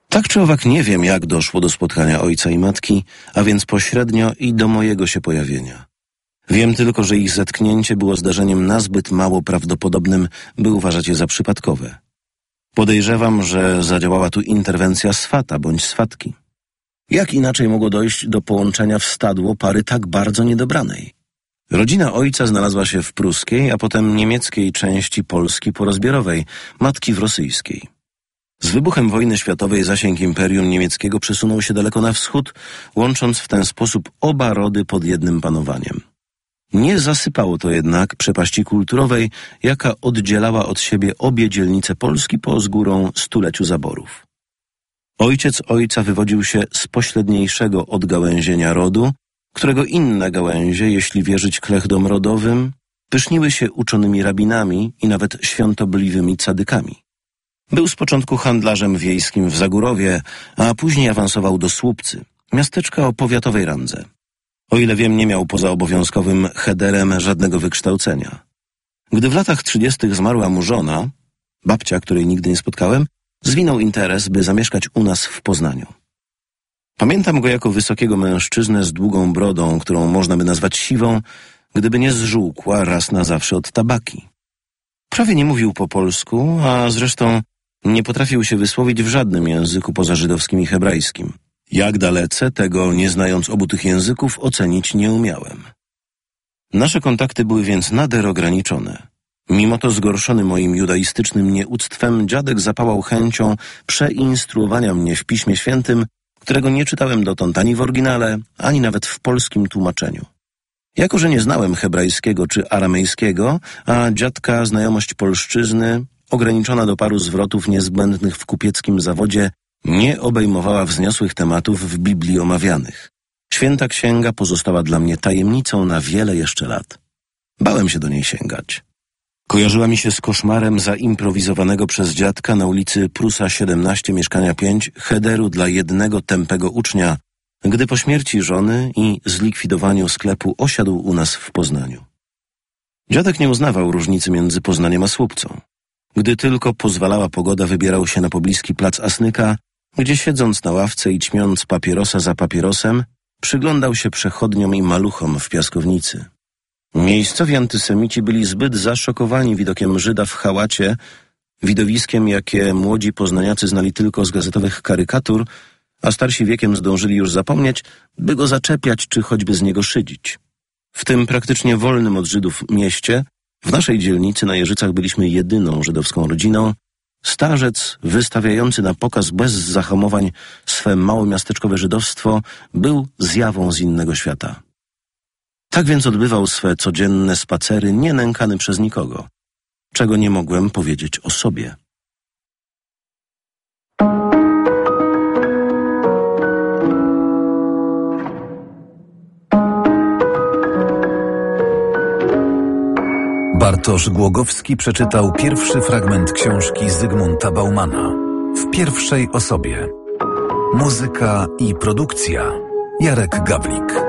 Tak czy owak nie wiem, jak doszło do spotkania ojca i matki, a więc pośrednio i do mojego się pojawienia. Wiem tylko, że ich zetknięcie było zdarzeniem nazbyt mało prawdopodobnym, by uważać je za przypadkowe. Podejrzewam, że zadziałała tu interwencja swata bądź swatki. Jak inaczej mogło dojść do połączenia w stadło pary tak bardzo niedobranej? Rodzina ojca znalazła się w pruskiej, a potem niemieckiej części Polski porozbiorowej, matki w rosyjskiej. Z wybuchem wojny światowej zasięg Imperium Niemieckiego przesunął się daleko na wschód, łącząc w ten sposób oba rody pod jednym panowaniem. Nie zasypało to jednak przepaści kulturowej, jaka oddzielała od siebie obie dzielnice Polski po z górą stuleciu zaborów. Ojciec ojca wywodził się z pośredniejszego odgałęzienia rodu, którego inne gałęzie, jeśli wierzyć klechdom rodowym, pyszniły się uczonymi rabinami i nawet świątobliwymi cadykami. Był z początku handlarzem wiejskim w Zagórowie, a później awansował do Słupcy, miasteczka o powiatowej randze. O ile wiem, nie miał poza obowiązkowym cheder żadnego wykształcenia. Gdy w latach 30. zmarła mu żona, babcia, której nigdy nie spotkałem, zwinął interes, by zamieszkać u nas w Poznaniu. Pamiętam go jako wysokiego mężczyznę z długą brodą, którą można by nazwać siwą, gdyby nie zżółkła raz na zawsze od tabaki. Prawie nie mówił po polsku, a zresztą nie potrafił się wysłowić w żadnym języku poza żydowskim i hebrajskim. Jak dalece, tego nie znając obu tych języków, ocenić nie umiałem. Nasze kontakty były więc nader ograniczone. Mimo to zgorszony moim judaistycznym nieuctwem, dziadek zapałał chęcią przeinstruowania mnie w Piśmie Świętym, którego nie czytałem dotąd ani w oryginale, ani nawet w polskim tłumaczeniu. Jako że nie znałem hebrajskiego czy aramejskiego, a dziadka znajomość polszczyzny, ograniczona do paru zwrotów niezbędnych w kupieckim zawodzie, nie obejmowała wzniosłych tematów w Biblii omawianych. Święta Księga pozostała dla mnie tajemnicą na wiele jeszcze lat. Bałem się do niej sięgać. Kojarzyła mi się z koszmarem zaimprowizowanego przez dziadka na ulicy Prusa 17, mieszkania 5, chederu dla jednego tępego ucznia, gdy po śmierci żony i zlikwidowaniu sklepu osiadł u nas w Poznaniu. Dziadek nie uznawał różnicy między Poznaniem a Słupcą. Gdy tylko pozwalała pogoda, wybierał się na pobliski plac Asnyka, gdzie siedząc na ławce i ćmiąc papierosa za papierosem, przyglądał się przechodniom i maluchom w piaskownicy. Miejscowi antysemici byli zbyt zaszokowani widokiem Żyda w chałacie, widowiskiem, jakie młodzi poznaniacy znali tylko z gazetowych karykatur, a starsi wiekiem zdążyli już zapomnieć, by go zaczepiać czy choćby z niego szydzić. W tym praktycznie wolnym od Żydów mieście, w naszej dzielnicy na Jeżycach byliśmy jedyną żydowską rodziną, starzec wystawiający na pokaz bez zahamowań swe małomiasteczkowe żydowstwo był zjawą z innego świata. Tak więc odbywał swe codzienne spacery nienękany przez nikogo, czego nie mogłem powiedzieć o sobie. Bartosz Głogowski przeczytał pierwszy fragment książki Zygmunta Baumana w pierwszej osobie. Muzyka i produkcja Jarek Gawlik.